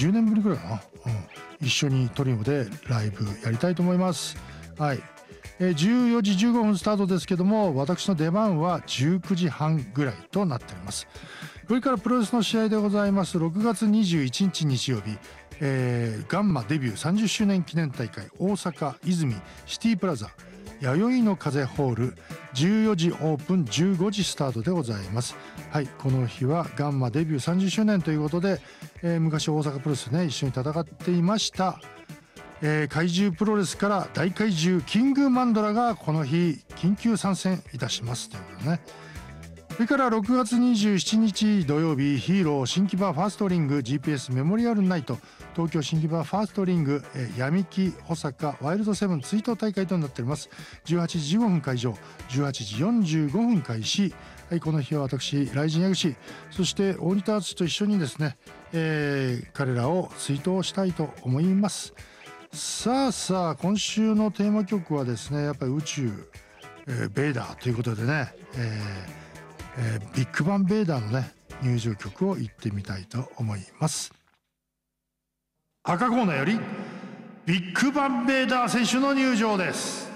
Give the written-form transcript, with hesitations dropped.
20年ぶりくらいかな、一緒にトリオでライブやりたいと思います。はい、14時15分スタートですけども、私の出番は19時半ぐらいとなっております。それからプロレスの試合でございます。6月21日日曜日、ガンマデビュー30周年記念大会大阪泉シティプラザ弥生の風ホール、14時オープン15時スタートでございます。はい、この日はガンマデビュー30周年ということで、昔大阪プロレスね一緒に戦っていました、怪獣プロレスから大怪獣キングマンドラがこの日緊急参戦いたしますということね。それから6月27日土曜日、ヒーロー新木場ファーストリング GPS メモリアルナイト東京新木場ファーストリング闇木保坂ワイルドセブン追悼大会となっております。18時15分会場、18時45分開始。はい、この日は私ライジン矢口、そして大仁田敦と一緒にですね、彼らを追悼したいと思います。さあ今週のテーマ曲はですね、やっぱり宇宙、ベイダーということでね、ビッグバンベイダーのね入場曲を言ってみたいと思います。赤コーナーよりビッグバンベイダー選手の入場です。